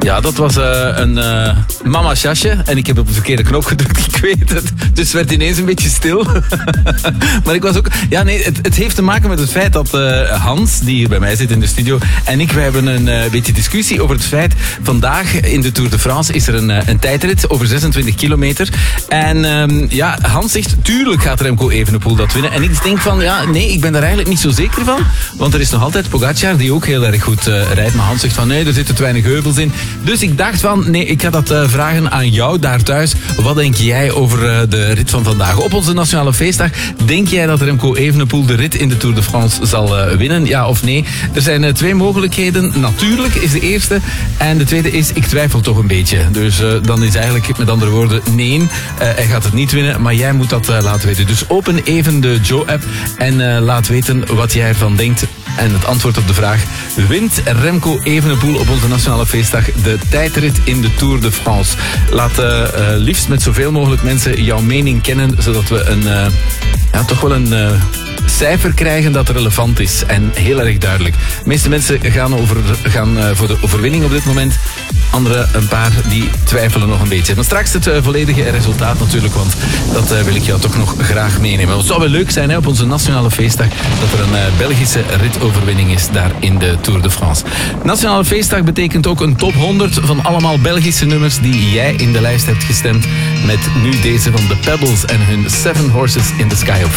Ja, dat was een mama sjasje. En ik heb op de verkeerde knop gedrukt, ik weet het. Dus het werd ineens een beetje stil. Maar ik was ook... Ja, nee, het heeft te maken met het feit dat Hans, die hier bij mij zit in de studio, en ik, wij hebben een beetje discussie over het feit... Vandaag in de Tour de France is er een tijdrit over 26 kilometer. En ja, Hans zegt, tuurlijk gaat Remco Evenepoel dat winnen. En ik denk van, ja, nee, ik ben daar eigenlijk niet zo zeker van. Want er is nog altijd Pogacar die ook heel erg goed rijdt. Maar Hans zegt van, nee, er zitten te weinig heuvels in. Dus ik dacht van, nee, ik ga dat vragen aan jou daar thuis. Wat denk jij over de rit van vandaag? Op onze Nationale Feestdag, denk jij dat Remco Evenepoel de rit in de Tour de France zal winnen? Ja of nee? Er zijn twee mogelijkheden. Natuurlijk is de eerste. En de tweede is, ik twijfel toch een beetje. Dus dan is eigenlijk, met andere woorden, nee. Hij gaat het niet winnen, maar jij moet dat laten weten. Dus open even de Joe-app en laat weten wat jij ervan denkt. En het antwoord op de vraag, wint Remco Evenepoel op onze Nationale Feestdag de tijdrit in de Tour de France? Laat liefst met zoveel mogelijk mensen jouw mening kennen, zodat we toch wel een cijfer krijgen dat relevant is en heel erg duidelijk. De meeste mensen gaan voor de overwinning op dit moment. Anderen, een paar, die twijfelen nog een beetje. Maar straks het volledige resultaat natuurlijk, want dat wil ik jou toch nog graag meenemen. Het zou wel leuk zijn, hè, op onze Nationale Feestdag, dat er een Belgische ritoverwinning is daar in de Tour de France. Nationale Feestdag betekent ook een top 100 van allemaal Belgische nummers die jij in de lijst hebt gestemd. Met nu deze van The Pebbles en hun 7 Horses in the Sky op